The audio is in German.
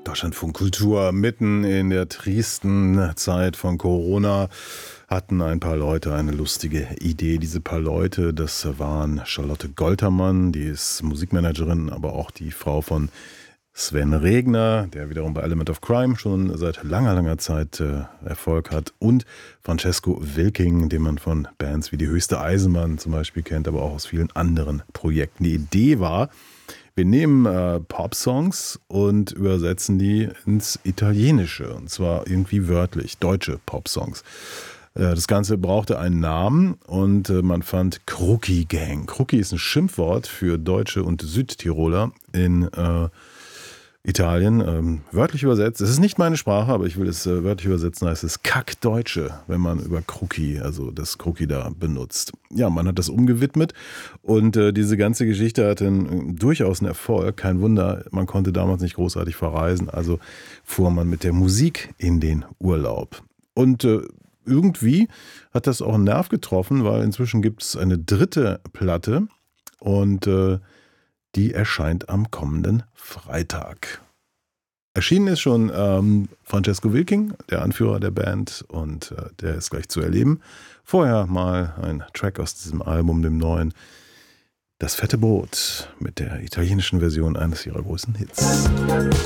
Deutschlandfunk Kultur mitten in der triesten Zeit von Corona hatten ein paar Leute eine lustige Idee. Diese paar Leute, das waren Charlotte Goltermann, die ist Musikmanagerin, aber auch die Frau von Sven Regner, der wiederum bei Element of Crime schon seit langer Zeit Erfolg hat, und Francesco Wilking, den man von Bands wie Die Höchste Eisenbahn zum Beispiel kennt, aber auch aus vielen anderen Projekten. Die Idee war, wir nehmen Pop-Songs und übersetzen die ins Italienische, und zwar irgendwie wörtlich, deutsche Pop-Songs. Das Ganze brauchte einen Namen und man fand Krucki Gang. Krucki ist ein Schimpfwort für Deutsche und Südtiroler in Italien, wörtlich übersetzt. Es ist nicht meine Sprache, aber ich will es wörtlich übersetzen, heißt es Kackdeutsche, wenn man über Krucki, also das Krucki da benutzt. Ja, man hat das umgewidmet und diese ganze Geschichte hatte durchaus einen Erfolg. Kein Wunder, man konnte damals nicht großartig verreisen, also fuhr man mit der Musik in den Urlaub. Und irgendwie hat das auch einen Nerv getroffen, weil inzwischen gibt es eine dritte Platte und die erscheint am kommenden Freitag. Erschienen ist schon Francesco Wilking, der Anführer der Band, und der ist gleich zu erleben. Vorher mal ein Track aus diesem Album, dem neuen, Das fette Boot, mit der italienischen Version eines ihrer großen Hits.